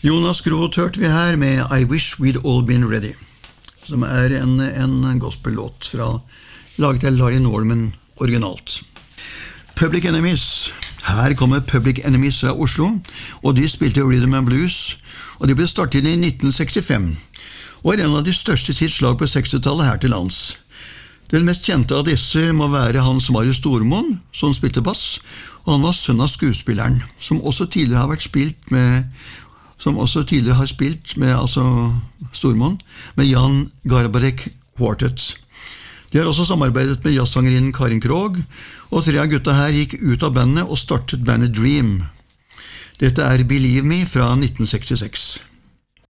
Jonas Groth hørte vi her med I Wish We'd All Been Ready, som en gospel-låt laget av Larry Norman originalt. Public Enemies. Her kommer Public Enemies fra Oslo, og de spilte Rhythm and Blues, og de ble startet i 1965, og en av de største sitt slag på 60-tallet her til lands. Den mest kjente av disse må være Hans Marius Stormoen, som spilte bass, og han var sønn av skuespilleren, som også tidligere har spilt med Stormoen, med Jan Garbarek Quartet. De har også samarbeidet med jazzsangerinnen Karin Krog, og 3 av gutta her gikk ut av bandet og startet bandet Dream. Dette Believe Me fra 1966.